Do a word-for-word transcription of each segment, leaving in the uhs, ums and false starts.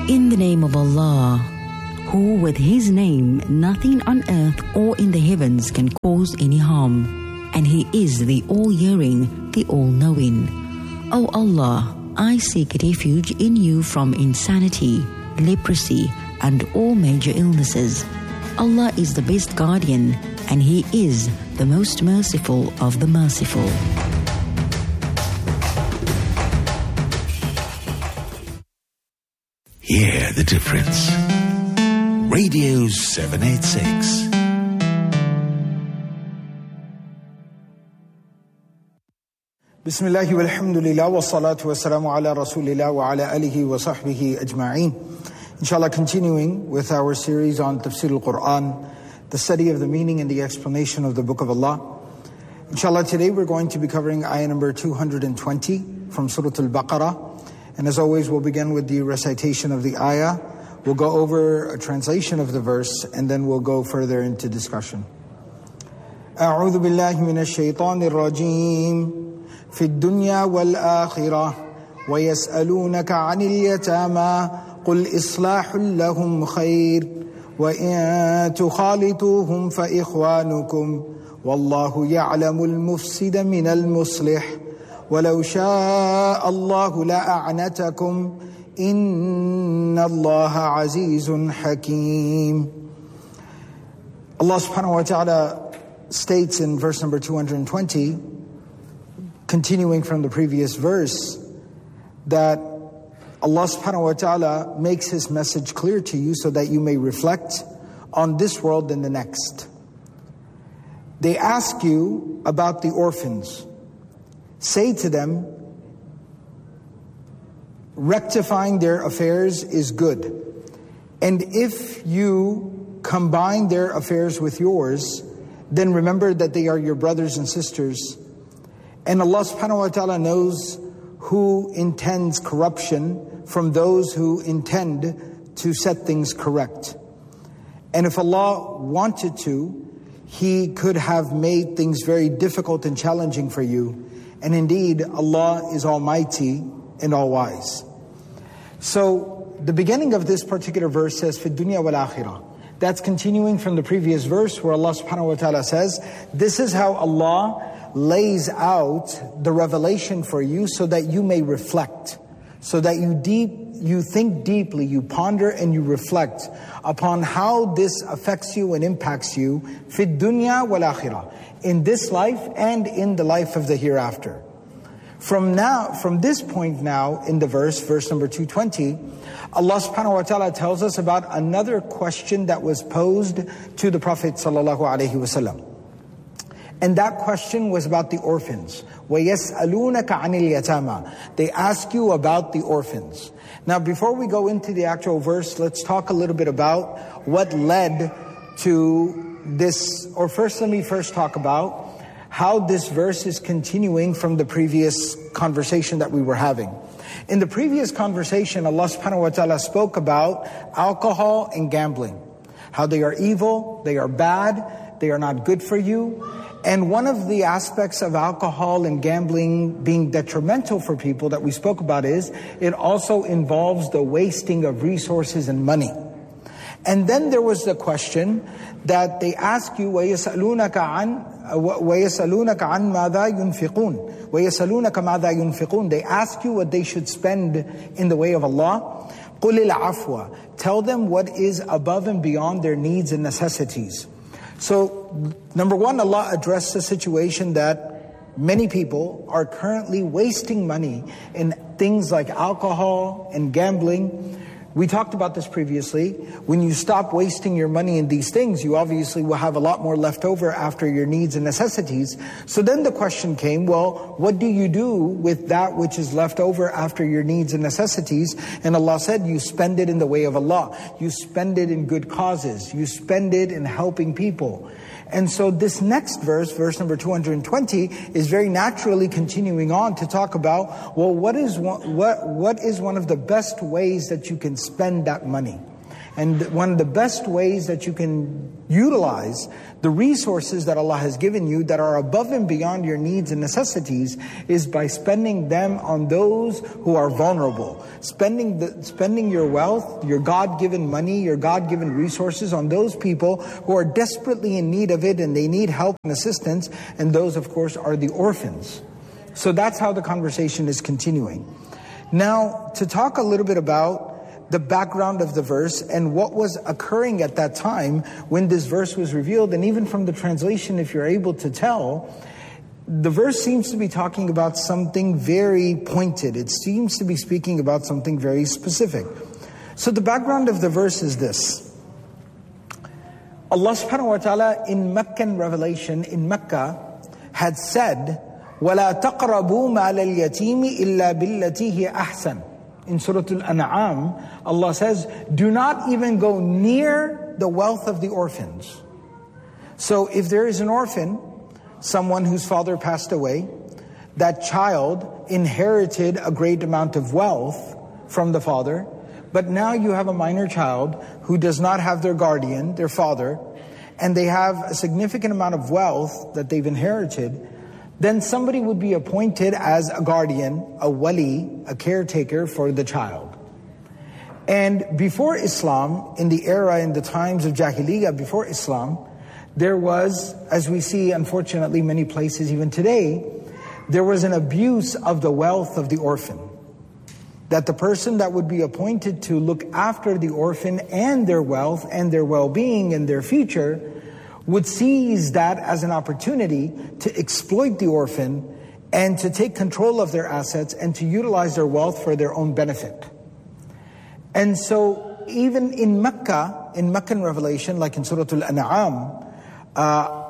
In the name of Allah, who with His name nothing on earth or in the heavens can cause any harm, and He is the all-hearing, the all-knowing. O Allah, I seek refuge in You from insanity, leprosy, and all major illnesses. Allah is the best guardian, and He is the most merciful of the merciful. Hear the difference. Radio seven eighty-six. Bismillah walhamdulillah wa salatu wa salamu ala rasulillah wa ala alihi wa sahbihi ajma'een. Inshallah, continuing with our series on Tafsir al-Quran, the study of the meaning and the explanation of the Book of Allah. Inshallah, today we're going to be covering ayah number two hundred twenty from Surah Al-Baqarah. And as always, we'll begin with the recitation of the ayah. We'll go over a translation of the verse, and then we'll go further into discussion. أعوذ بالله من الشيطان الرجيم في الدنيا والآخرة ويسألونك عن اليتامى قل إصلاح لهم خير وإن تخالطوهم فإخوانكم والله يعلم المفسد من المصلح ولو شاء الله لأعنتكم إن الله عزيز حكيم. Allah subhanahu wa ta'ala states in verse number two hundred twenty, continuing from the previous verse, that Allah subhanahu wa ta'ala makes His message clear to you so that you may reflect on this world and the next. They ask you about the orphans. Say to them, rectifying their affairs is good. And if you combine their affairs with yours, then remember that they are your brothers and sisters. And Allah subhanahu wa ta'ala knows who intends corruption from those who intend to set things correct. And if Allah wanted to, He could have made things very difficult and challenging for you. And indeed, Allah is Almighty and All-Wise. So, the beginning of this particular verse says, فِي الدُّنْيَا وَالْآخِرَةِ. That's continuing from the previous verse where Allah subhanahu wa ta'ala says, this is how Allah lays out the revelation for you so that you may reflect, so that you deep, you think deeply, you ponder and you reflect upon how this affects you and impacts you, فِي الدُّنْيَا وَالْآخِرَةِ, in this life and in the life of the hereafter. From now, from this point now in the verse, verse number two twenty, Allah subhanahu wa ta'ala tells us about another question that was posed to the Prophet sallallahu alaihi wasallam. And that question was about the orphans. وَيَسْأَلُونَكَ عَنِ الْيَتَامَى. They ask you about the orphans. Now, before we go into the actual verse, let's talk a little bit about what led to this, or first let me first talk about how this verse is continuing from the previous conversation that we were having. In the previous conversation, Allah subhanahu wa ta'ala spoke about alcohol and gambling. How they are evil, they are bad, they are not good for you. And one of the aspects of alcohol and gambling being detrimental for people that we spoke about is, it also involves the wasting of resources and money. And then there was the question that they ask you, وَيَسَأْلُونَكَ عَنْ وَيَسَأْلُونَكَ عَنْ مَاذَا يُنْفِقُونَ وَيَسَأْلُونَكَ مَاذَا يُنْفِقُونَ. They ask you what they should spend in the way of Allah. قُلِ الْعَفْوَ. Tell them what is above and beyond their needs and necessities. So, number one, Allah addressed the situation that many people are currently wasting money in things like alcohol and gambling. We talked about this previously. When you stop wasting your money in these things, you obviously will have a lot more left over after your needs and necessities. So then the question came, well, what do you do with that which is left over after your needs and necessities? And Allah said, you spend it in the way of Allah. You spend it in good causes. You spend it in helping people. And so this next verse, verse number two hundred twenty, is very naturally continuing on to talk about, well, what is one, what what is one of the best ways that you can spend that money? And one of the best ways that you can utilize the resources that Allah has given you that are above and beyond your needs and necessities is by spending them on those who are vulnerable. Spending the, spending your wealth, your God-given money, your God-given resources on those people who are desperately in need of it and they need help and assistance. And those, of course, are the orphans. So that's how the conversation is continuing. Now, to talk a little bit about the background of the verse and what was occurring at that time when this verse was revealed, and even from the translation, if you're able to tell, the verse seems to be talking about something very pointed. It seems to be speaking about something very specific. So the background of the verse is this. Allah subhanahu wa ta'ala in Meccan revelation, in Mecca, had said, وَلَا تَقْرَبُوا مَالَ الْيَتِيمِ إِلَّا بِالَّتِي هِيَ أَحْسَنُ. In Surah Al-An'am, Allah says, do not even go near the wealth of the orphans. So if there is an orphan, someone whose father passed away, that child inherited a great amount of wealth from the father, but now you have a minor child who does not have their guardian, their father, and they have a significant amount of wealth that they've inherited, then somebody would be appointed as a guardian, a wali, a caretaker for the child. And before Islam, in the era, in the times of Jahiliyyah, before Islam, there was, as we see unfortunately many places even today, there was an abuse of the wealth of the orphan. That the person that would be appointed to look after the orphan and their wealth and their well-being and their future would seize that as an opportunity to exploit the orphan and to take control of their assets and to utilize their wealth for their own benefit. And so even in Mecca, in Meccan revelation, like in Surah Al-An'am, uh,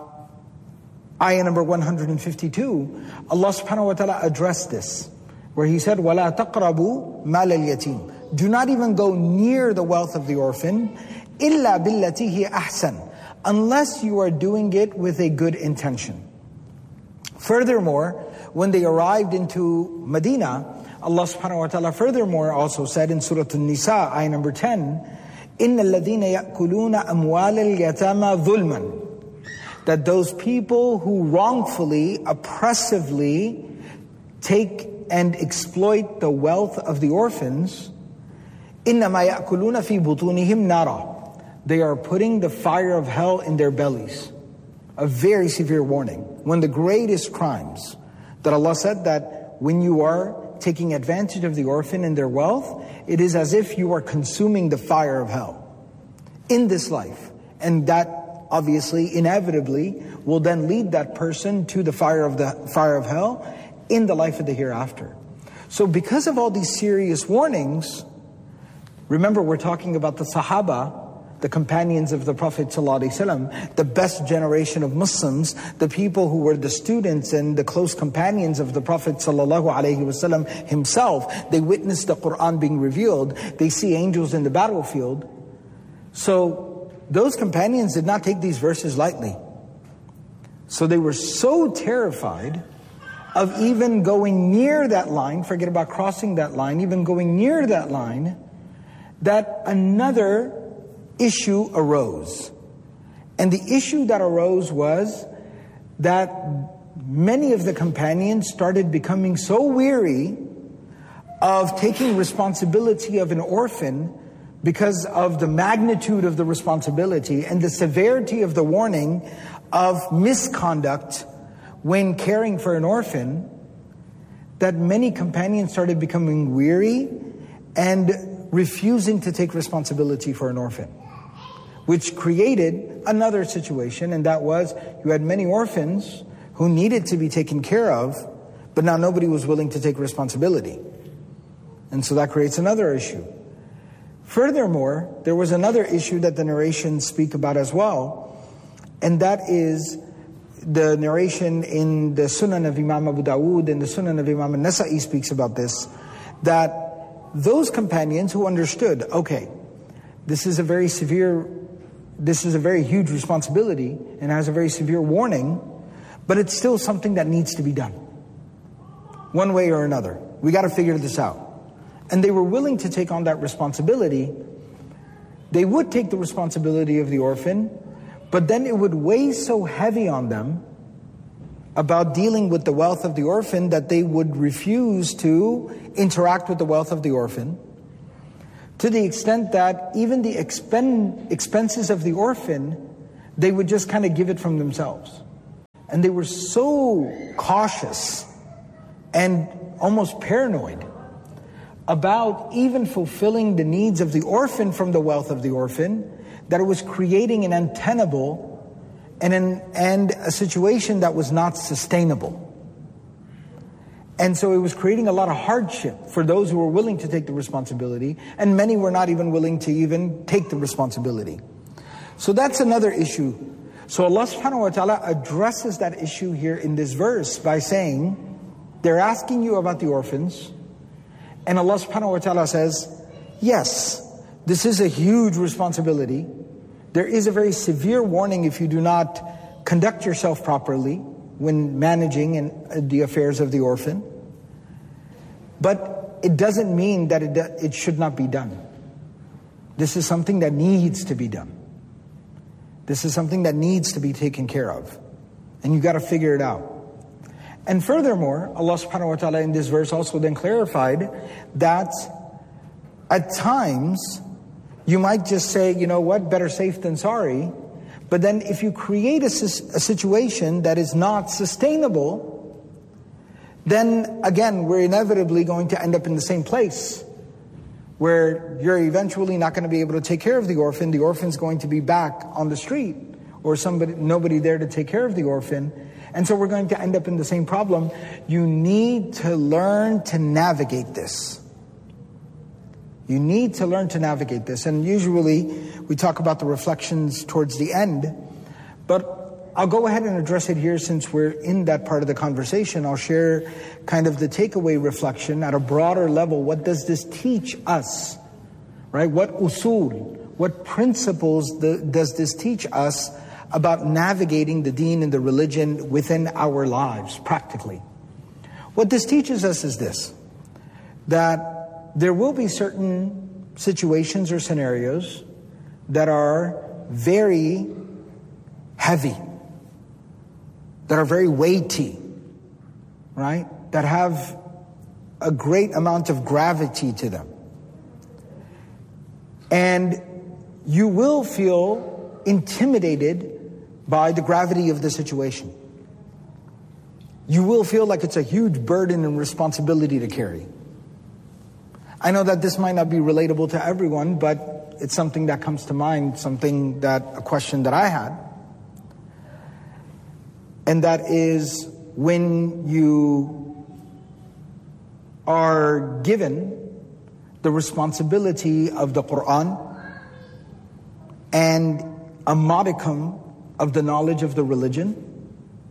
ayah number one hundred fifty-two, Allah subhanahu wa ta'ala addressed this, where He said, وَلَا تَقْرَبُوا مَالَ الْيَتِيمِ. Do not even go near the wealth of the orphan, إِلَّا بِالَّتِي هِيَ أَحْسَنُ, unless you are doing it with a good intention. Furthermore, when they arrived into Medina, Allah subhanahu wa ta'ala furthermore also said in Surah An-Nisa, ayah number ten, إِنَّ الَّذِينَ يَأْكُلُونَ أَمْوَالَ الْيَتَامَى ظُلْمًا, that those people who wrongfully, oppressively take and exploit the wealth of the orphans, إِنَّمَا يَأْكُلُونَ فِي بُطُونِهِمْ نَارًا, they are putting the fire of hell in their bellies. A very severe warning. One of the greatest crimes that Allah said, that when you are taking advantage of the orphan and their wealth, it is as if you are consuming the fire of hell in this life. And that obviously, inevitably, will then lead that person to the fire of the fire of hell in the life of the hereafter. So because of all these serious warnings, remember we're talking about the Sahaba, the companions of the Prophet ﷺ, the best generation of Muslims, the people who were the students and the close companions of the Prophet ﷺ himself. They witnessed the Quran being revealed. They see angels in the battlefield. So those companions did not take these verses lightly. So they were so terrified of even going near that line, forget about crossing that line, even going near that line, that another issue arose. And the issue that arose was that many of the companions started becoming so weary of taking responsibility of an orphan because of the magnitude of the responsibility and the severity of the warning of misconduct when caring for an orphan, that many companions started becoming weary and refusing to take responsibility for an orphan, which created another situation, and that was you had many orphans who needed to be taken care of, but now nobody was willing to take responsibility. And so that creates another issue. Furthermore, there was another issue that the narrations speak about as well, and that is the narration in the Sunan of Imam Abu Dawood and the Sunan of Imam An-Nasa'i speaks about this, that those companions who understood, okay, this is a very severe, this is a very huge responsibility and has a very severe warning, but it's still something that needs to be done. One way or another. We got to figure this out. And they were willing to take on that responsibility. they would take the responsibility of the orphan, but then it would weigh so heavy on them about dealing with the wealth of the orphan that they would refuse to interact with the wealth of the orphan, to the extent that even the expen- expenses of the orphan, they would just kind of give it from themselves. And they were so cautious and almost paranoid about even fulfilling the needs of the orphan from the wealth of the orphan, that it was creating an untenable and, an, and a situation that was not sustainable. And so it was creating a lot of hardship for those who were willing to take the responsibility, and many were not even willing to even take the responsibility. So that's another issue. So Allah subhanahu wa ta'ala addresses that issue here in this verse by saying, they're asking you about the orphans, and Allah subhanahu wa ta'ala says, yes, this is a huge responsibility. There is a very severe warning if you do not conduct yourself properly when managing in the affairs of the orphan. But it doesn't mean that it, it should not be done. This is something that needs to be done. This is something that needs to be taken care of. And you got to figure it out. And furthermore, Allah subhanahu wa ta'ala in this verse also then clarified that at times you might just say, you know what, better safe than sorry. But then if you create a, a situation that is not sustainable, then again, we're inevitably going to end up in the same place, where you're eventually not going to be able to take care of the orphan. The orphan's going to be back on the street, or somebody, nobody there to take care of the orphan. And so we're going to end up in the same problem. You need to learn to navigate this. You need to learn to navigate this. And usually we talk about the reflections towards the end, but I'll go ahead and address it here since we're in that part of the conversation. I'll share kind of the takeaway reflection at a broader level. What does this teach us? Right? What usul, what principles the, does this teach us about navigating the deen and the religion within our lives, practically? What this teaches us is this, that there will be certain situations or scenarios that are very heavy, that are very weighty, right? That have a great amount of gravity to them. And you will feel intimidated by the gravity of the situation. You will feel like it's a huge burden and responsibility to carry. I know that this might not be relatable to everyone, but it's something that comes to mind, something that, a question that I had. And that is, when you are given the responsibility of the Quran and a modicum of the knowledge of the religion,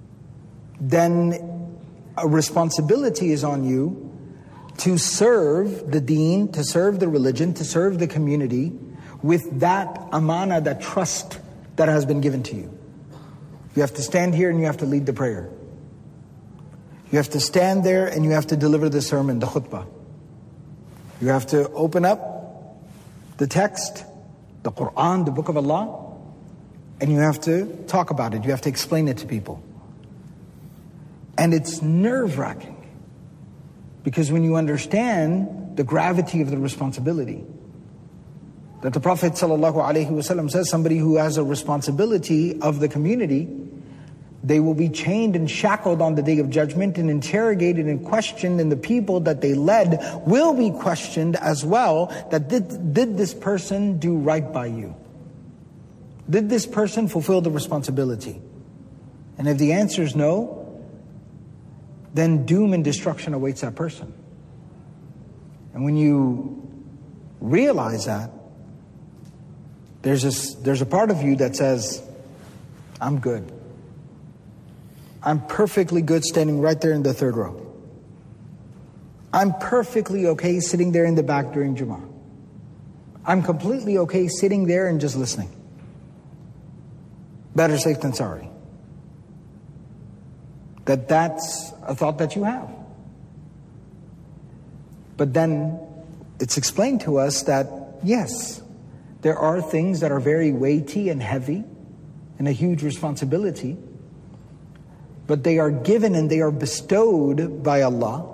then a responsibility is on you to serve the deen, to serve the religion, to serve the community with that amana, that trust that has been given to you. You have to stand here and you have to lead the prayer. You have to stand there and you have to deliver the sermon, the khutbah. You have to open up the text, the Quran, the book of Allah, and you have to talk about it. You have to explain it to people. And it's nerve-wracking, because when you understand the gravity of the responsibility, that the Prophet ﷺ says somebody who has a responsibility of the community, they will be chained and shackled on the day of judgment and interrogated and questioned, and the people that they led will be questioned as well, that did, did this person do right by you? Did this person fulfill the responsibility? And if the answer is no, then doom and destruction awaits that person. And when you realize that, there's this, there's a part of you that says, I'm good. I'm perfectly good standing right there in the third row. I'm perfectly okay sitting there in the back during Jummah. I'm completely okay sitting there and just listening. Better safe than sorry. That that's a thought that you have. But then it's explained to us that, yes, There are things that are very weighty and heavy and a huge responsibility, but they are given and they are bestowed by Allah.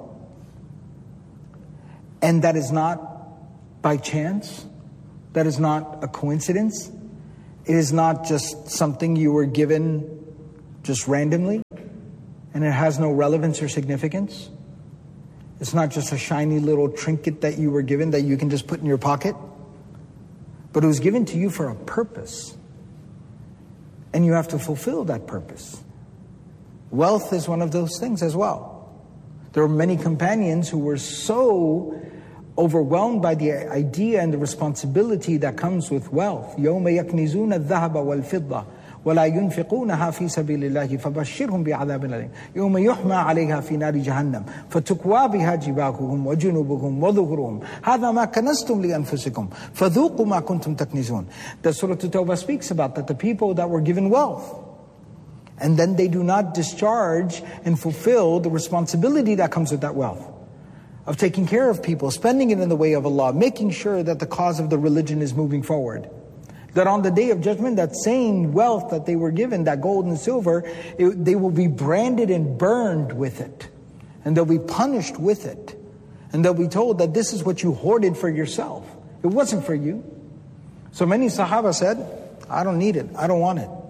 And that is not by chance. That is not a coincidence. It is not just something you were given just randomly, and it has no relevance or significance. It's not just a shiny little trinket that you were given that you can just put in your pocket, but it was given to you for a purpose, and you have to fulfill that purpose. Wealth is one of those things as well. There were many companions who were so overwhelmed by the idea and the responsibility that comes with wealth. يَوْمَ يَكْنِزُونَ الذَّهَبَ وَالْفِضَّةَ وَلَا يُنْفِقُونَهَا فِي سَبِيلِ اللَّهِ فَبَشِّرْهُم بِعَذَابٍ أَلِيمٍ يَوْمَ يُحْمَى عَلَيْهَا فِي نَارِ جَهَنَّمَ فَتُكْوَى بِهَا جِبَاهُهُمْ وَجُنُوبُهُمْ وَظُهُورُهُمْ هَذَا مَا كَنَزْتُمْ لِأَنفُسِكُمْ فَذُوقُوا مَا كُنْتُمْ تَكْنِزُونَ. The Surah At-Tawbah speaks about that, the people that were given wealth, and then they do not discharge and fulfill the responsibility that comes with that wealth, of taking care of people, spending it in the way of Allah, making sure that the cause of the religion is moving forward. That on the Day of Judgment, that same wealth that they were given, that gold and silver, it, they will be branded and burned with it. And they'll be punished with it. And they'll be told that this is what you hoarded for yourself. It wasn't for you. So many Sahaba said, I don't need it, I don't want it.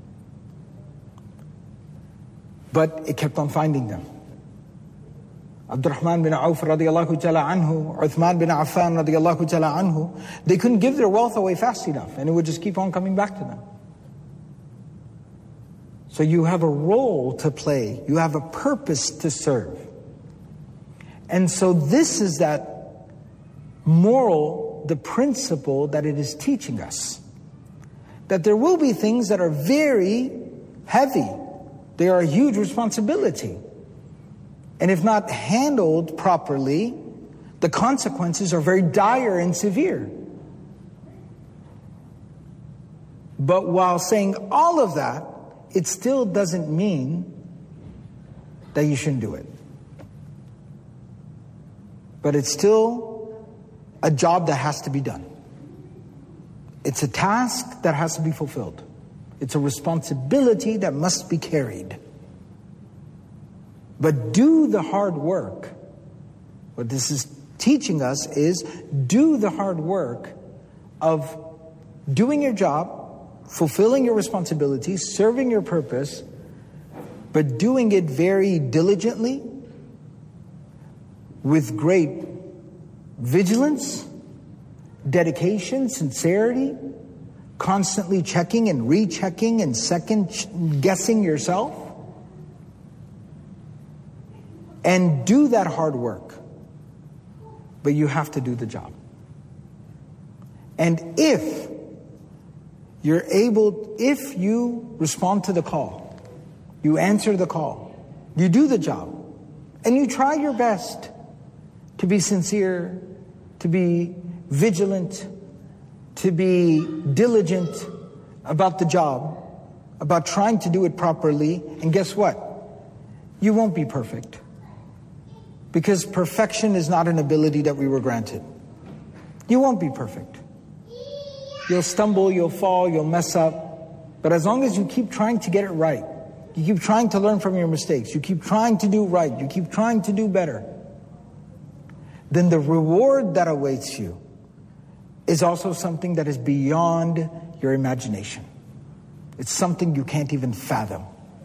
But it kept on finding them. Abdurrahman bin Auf radiallahu ta'ala anhu, Uthman bin Affan radiallahu ta'ala anhu, they couldn't give their wealth away fast enough, and it would just keep on coming back to them. So you have a role to play, you have a purpose to serve. And so this is that moral, the principle that it is teaching us. That there will be things that are very heavy. They are a huge responsibility. And if not handled properly, the consequences are very dire and severe. But while saying all of that, it still doesn't mean that you shouldn't do it. But it's still a job that has to be done. It's a task that has to be fulfilled. It's a responsibility that must be carried. But do the hard work. What this is teaching us is do the hard work of doing your job, fulfilling your responsibilities, serving your purpose, but doing it very diligently, with great vigilance, dedication, sincerity, constantly checking and rechecking and second guessing yourself. And do that hard work. But you have to do the job. And if you're able, if you respond to the call, you answer the call, you do the job, and you try your best to be sincere, to be vigilant, to be diligent about the job, about trying to do it properly, and guess what? You won't be perfect. Because perfection is not an ability that we were granted. You won't be perfect. You'll stumble, you'll fall, you'll mess up. But as long as you keep trying to get it right, you keep trying to learn from your mistakes, you keep trying to do right, you keep trying to do better, then the reward that awaits you is also something that is beyond your imagination. It's something you can't even fathom.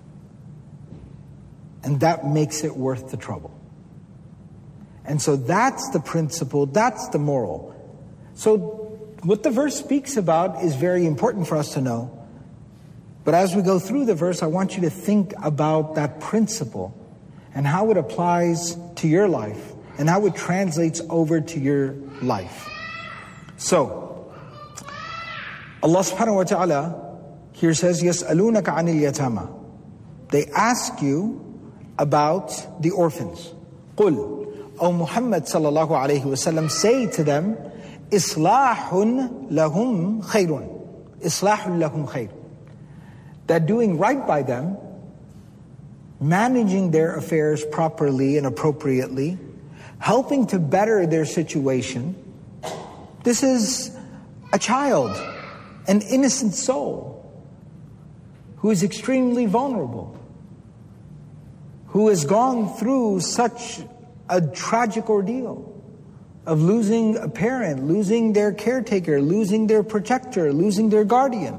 And that makes it worth the trouble. And so that's the principle, that's the moral. So what the verse speaks about is very important for us to know. But as we go through the verse, I want you to think about that principle and how it applies to your life and how it translates over to your life. So, Allah subhanahu wa ta'ala here says, يَسْأَلُونَكَ عَنِ الْيَتَامَى. They ask you about the orphans. قُلْ, O Muhammad sallallahu alayhi wa sallam, say to them, Islahun lahum khayrun. Islahun lahum khayr. That doing right by them, managing their affairs properly and appropriately, helping to better their situation, this is a child, an innocent soul, who is extremely vulnerable, who has gone through such a tragic ordeal of losing a parent, losing their caretaker, losing their protector, losing their guardian,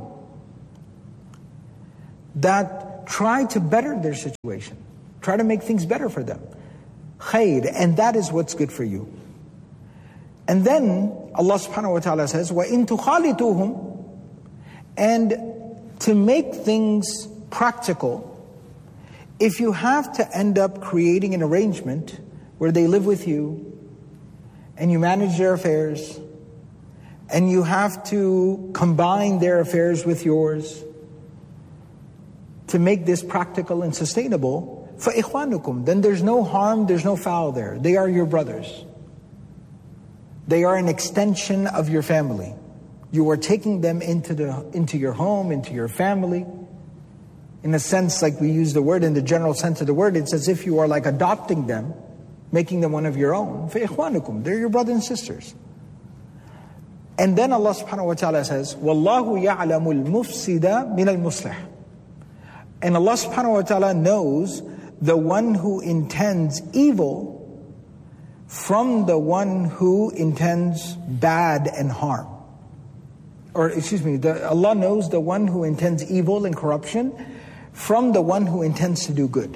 that try to better their situation, try to make things better for them. Khair, and that is what's good for you. And then Allah subhanahu wa ta'ala says, وَإِن تُخَالِطُوهُمْ, and to make things practical, if you have to end up creating an arrangement where they live with you and you manage their affairs and you have to combine their affairs with yours to make this practical and sustainable, فَإِخْوَانُكُمْ, then there's no harm, there's no foul there. They are your brothers. They are an extension of your family. You are taking them into the into your home, into your family. In a sense, like we use the word, in the general sense of the word, it's as if you are like adopting them, making them one of your own. فَإِخْوَانُكُمْ, they're your brothers and sisters. And then Allah subhanahu wa ta'ala says, وَاللَّهُ يَعْلَمُ الْمُفْسِدَ مِنَ الْمُصْلِحِ. And Allah subhanahu wa ta'ala knows the one who intends evil from the one who intends bad and harm. Or excuse me, the, Allah knows the one who intends evil and corruption from the one who intends to do good.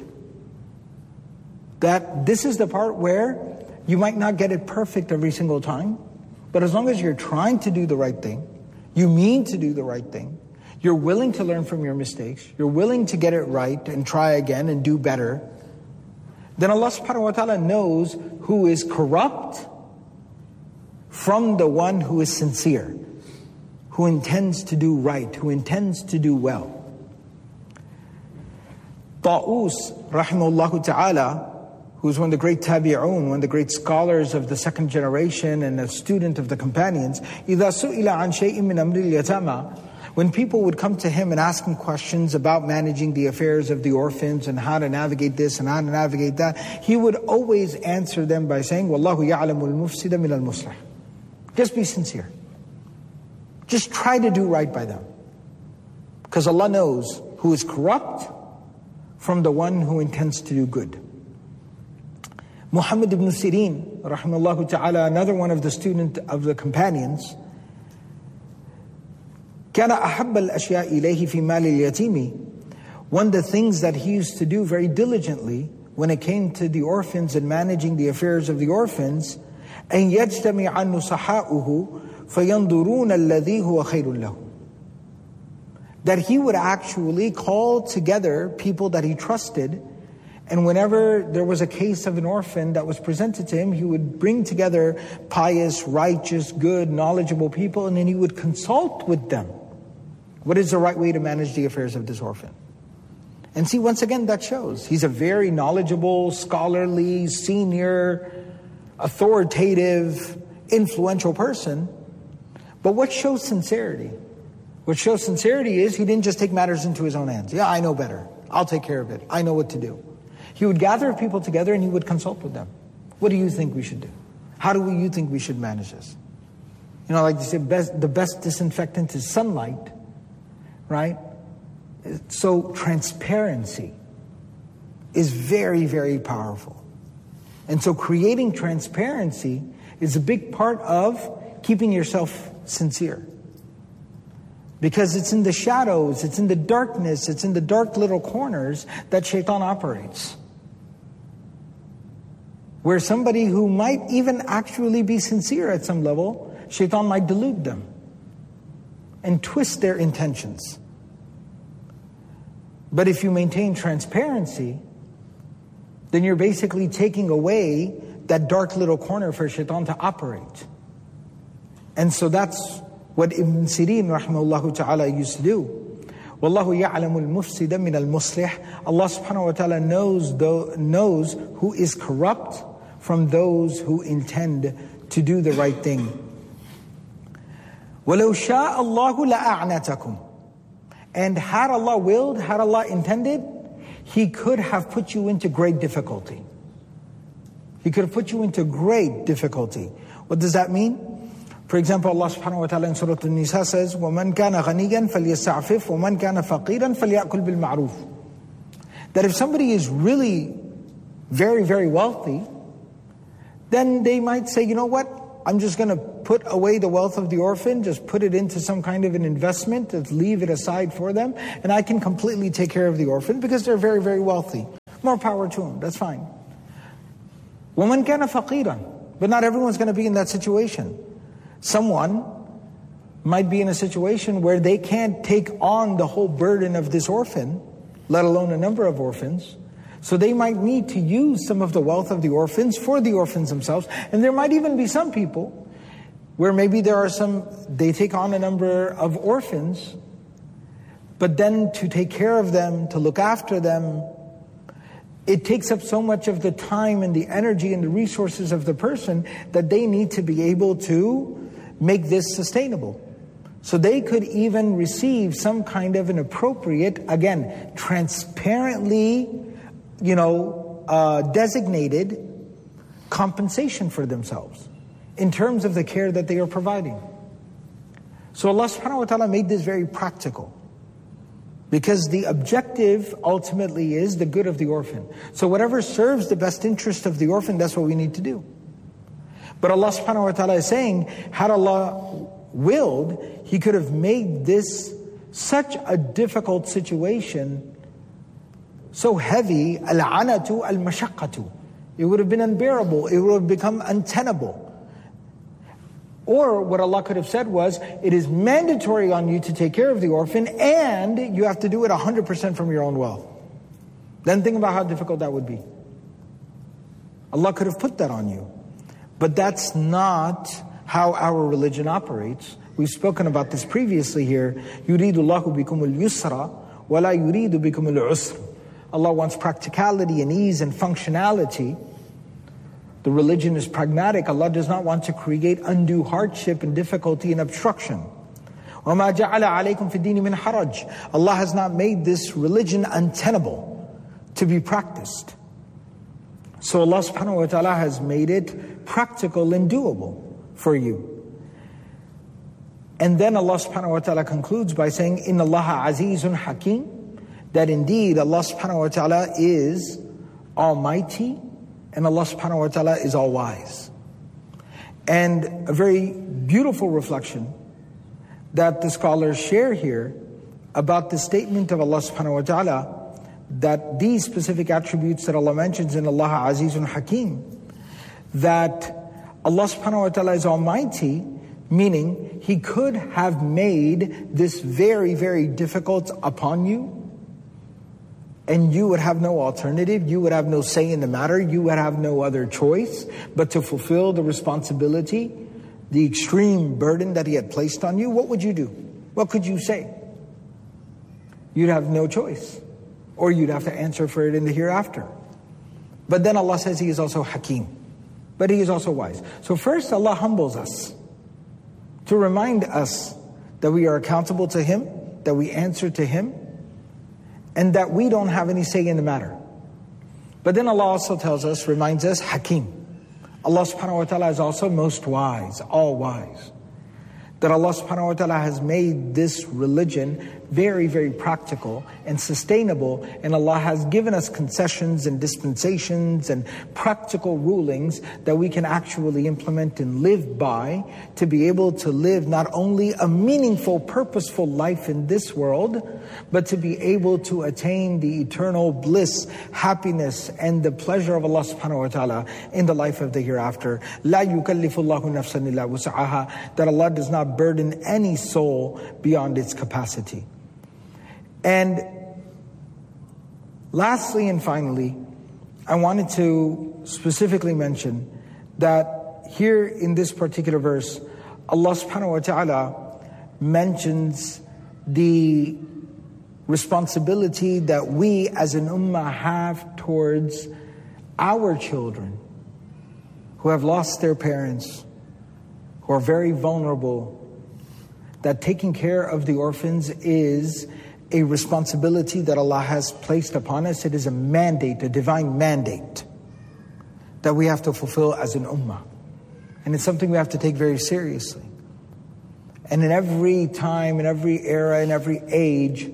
That this is the part where you might not get it perfect every single time, but as long as you're trying to do the right thing, you mean to do the right thing, you're willing to learn from your mistakes, you're willing to get it right and try again and do better, then Allah subhanahu wa ta'ala knows who is corrupt from the one who is sincere, who intends to do right, who intends to do well. Ta'us, rahimahullah ta'ala, who's one of the great tabi'un, one of the great scholars of the second generation and a student of the companions, إِذَا سُئِلَ عَنْ شَيْءٍ مِّنْ أَمْرِ الْيَتَامَى, when people would come to him and ask him questions about managing the affairs of the orphans and how to navigate this and how to navigate that, he would always answer them by saying, وَاللَّهُ يَعْلَمُ الْمُفْسِدَ مِنَ الْمُصْلِحِ. Just be sincere. Just try to do right by them. Because Allah knows who is corrupt from the one who intends to do good. Muhammad ibn Sirin, rahimahullah ta'ala, another one of the students of the companions, كان أحب الأشياء إليه في مال اليتيم. One of the things that he used to do very diligently when it came to the orphans and managing the affairs of the orphans, أن يجتمع نصحاؤه فينظرون الذي هو خير له. That he would actually call together people that he trusted, and whenever there was a case of an orphan that was presented to him, he would bring together pious, righteous, good, knowledgeable people, and then he would consult with them. What is the right way to manage the affairs of this orphan? And see, once again, that shows he's a very knowledgeable, scholarly, senior, authoritative, influential person. But what shows sincerity? What shows sincerity is he didn't just take matters into his own hands. Yeah, I know better. I'll take care of it. I know what to do. He would gather people together and he would consult with them. What do you think we should do? How do you think we should manage this? You know, like they say, best, the best disinfectant is sunlight, right? So transparency is very, very powerful. And so creating transparency is a big part of keeping yourself sincere. Because it's in the shadows, it's in the darkness, it's in the dark little corners that shaitan operates. Where somebody who might even actually be sincere at some level, shaitan might delude them and twist their intentions. But if you maintain transparency, then you're basically taking away that dark little corner for shaitan to operate. And so that's what Ibn Sirin rahimahullah ta'ala used to do. Wallahu ya'lamu al-mufsida min al-muslih. Allah subhanahu wa ta'ala knows, knows who is corrupt from those who intend to do the right thing. وَلَوْ شَاءَ اللَّهُ لَأَعْنَتَكُمْ. And had Allah willed, had Allah intended, He could have put you into great difficulty. He could have put you into great difficulty. What does that mean? For example, Allah subhanahu wa ta'ala in Surah An-Nisa says, وَمَنْ كَانَ غَنِيًّا فَلْيَسْتَعْفِفْ وَمَنْ كَانَ فَقِيرًا فَلْيَأْكُلْ بِالْمَعْرُوفِ. That if somebody is really very, very wealthy, then they might say, you know what, I'm just going to put away the wealth of the orphan, just put it into some kind of an investment, just leave it aside for them, and I can completely take care of the orphan because they're very, very wealthy. More power to them, that's fine. وَمَنْ كَانَ فَقِيرًا. But not everyone's going to be in that situation. Someone might be in a situation where they can't take on the whole burden of this orphan, let alone a number of orphans. So they might need to use some of the wealth of the orphans for the orphans themselves. And there might even be some people where maybe there are some, they take on a number of orphans, but then to take care of them, to look after them, it takes up so much of the time and the energy and the resources of the person that they need to be able to make this sustainable. So they could even receive some kind of an appropriate, again, transparently, you know, uh, designated compensation for themselves in terms of the care that they are providing. So Allah subhanahu wa ta'ala made this very practical, because the objective ultimately is the good of the orphan. So whatever serves the best interest of the orphan, that's what we need to do. But Allah subhanahu wa ta'ala is saying, had Allah willed, He could have made this such a difficult situation, so heavy, al-anatu al-mashaqqatu. It would have been unbearable, it would have become untenable. Or what Allah could have said was, it is mandatory on you to take care of the orphan, and you have to do it one hundred percent from your own wealth. Then think about how difficult that would be. Allah could have put that on you. But that's not how our religion operates. We've spoken about this previously here. يُرِيدُ اللَّهُ بِكُمُ الْيُسْرَ وَلَا يُرِيدُ بِكُمُ الْعُسْرَ. Allah wants practicality and ease and functionality. The religion is pragmatic. Allah does not want to create undue hardship and difficulty and obstruction. وَمَا جَعَلَ عَلَيْكُمْ فِي الدِّينِ مِنْ حَرَجٍ. Allah has not made this religion untenable to be practiced. So Allah subhanahu wa ta'ala has made it practical and doable for you. And then Allah subhanahu wa ta'ala concludes by saying, إِنَّ اللَّهَ عَزِيزٌ حَكِيمٌ. That indeed Allah subhanahu wa ta'ala is almighty, and Allah subhanahu wa ta'ala is all wise. And a very beautiful reflection that the scholars share here about the statement of Allah subhanahu wa ta'ala, that these specific attributes that Allah mentions in Allah Azizun Hakim, that Allah subhanahu wa ta'ala is almighty, meaning He could have made this very, very difficult upon you, and you would have no alternative, you would have no say in the matter, you would have no other choice but to fulfill the responsibility, the extreme burden that He had placed on you. What would you do? What could you say? You'd have no choice, or you'd have to answer for it in the hereafter. But then Allah says He is also Hakim, but He is also wise. So first Allah humbles us to remind us that we are accountable to Him, that we answer to Him, and that we don't have any say in the matter. But then Allah also tells us, reminds us, Hakim. Allah subhanahu wa ta'ala is also most wise, all wise. That Allah subhanahu wa ta'ala has made this religion very, very practical and sustainable, and Allah has given us concessions and dispensations and practical rulings that we can actually implement and live by, to be able to live not only a meaningful, purposeful life in this world, but to be able to attain the eternal bliss, happiness, and the pleasure of Allah subhanahu wa ta'ala in the life of the hereafter. La yukallifu Allahu nafsan illa wus'aha. That Allah does not burden any soul beyond its capacity. And lastly and finally, I wanted to specifically mention that here in this particular verse, Allah subhanahu wa ta'ala mentions the responsibility that we as an ummah have towards our children who have lost their parents, who are very vulnerable, that taking care of the orphans is a responsibility that Allah has placed upon us. It is a mandate, a divine mandate that we have to fulfill as an ummah. And it's something we have to take very seriously. And in every time, in every era, in every age,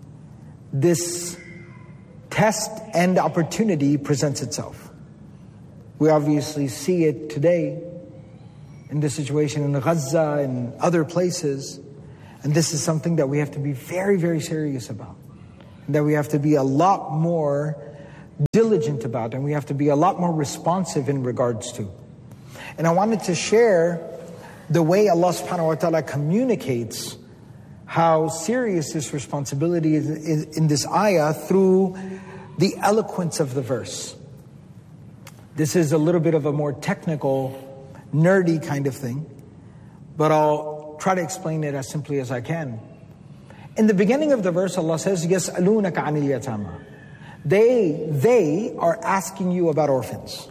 this test and opportunity presents itself. We obviously see it today in the situation in Gaza and other places. And this is something that we have to be very, very serious about. And that we have to be a lot more diligent about. And we have to be a lot more responsive in regards to. And I wanted to share the way Allah subhanahu wa ta'ala communicates how serious this responsibility is in this ayah through the eloquence of the verse. This is a little bit of a more technical, nerdy kind of thing, but I'll try to explain it as simply as I can. In the beginning of the verse, Allah says, يَسْأَلُونَكَ عَنِ الْيَتَامَى. They, they are asking you about orphans.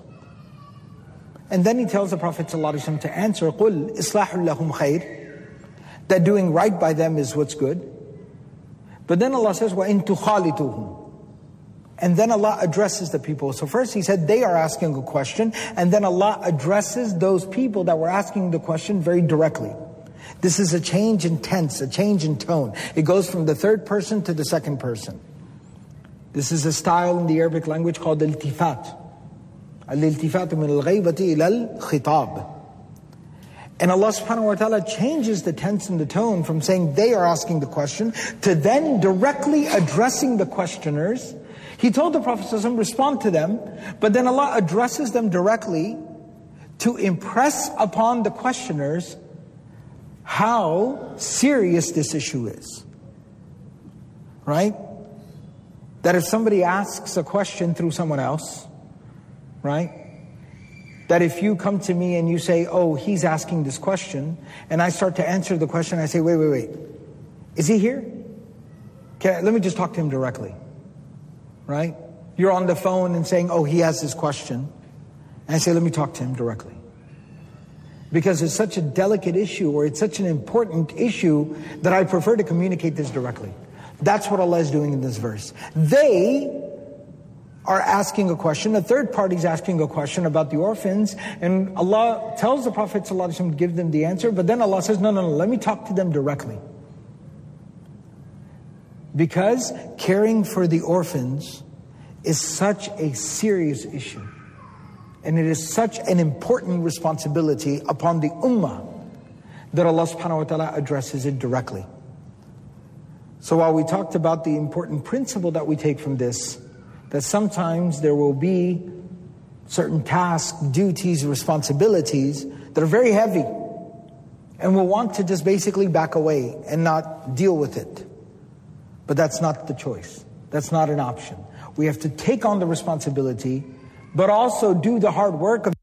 And then He tells the Prophet ﷺ to answer, قُلْ إِصْلَاحُ لَهُمْ خَيْرٌ, that doing right by them is what's good. But then Allah says, وَإِن تُخَالِطُوهُمْ, and then Allah addresses the people. So first He said they are asking a question, and then Allah addresses those people that were asking the question very directly. This is a change in tense, a change in tone. It goes from the third person to the second person. This is a style in the Arabic language called iltifat. Al-iltifat min al-ghaybati ila al-khitab. And Allah subhanahu wa ta'ala changes the tense and the tone from saying they are asking the question to then directly addressing the questioners. He told the Prophet ﷺ, respond to them, but then Allah addresses them directly to impress upon the questioners how serious this issue is. Right? That if somebody asks a question through someone else, right? That if you come to me and you say, oh, he's asking this question, and I start to answer the question, I say, wait, wait, wait. Is he here? Can I, let me just talk to him directly. Right? You're on the phone and saying, oh, he has this question. And I say, let me talk to him directly. Because it's such a delicate issue, or it's such an important issue, that I prefer to communicate this directly. That's what Allah is doing in this verse. They are asking a question, a third party is asking a question about the orphans, and Allah tells the Prophet ﷺ to give them the answer, but then Allah says, no, no, no, let me talk to them directly. Because caring for the orphans is such a serious issue. And it is such an important responsibility upon the ummah that Allah subhanahu wa ta'ala addresses it directly. So while we talked about the important principle that we take from this, that sometimes there will be certain tasks, duties, responsibilities that are very heavy, and we'll want to just basically back away and not deal with it. But that's not the choice. That's not an option. We have to take on the responsibility, but also do the hard work of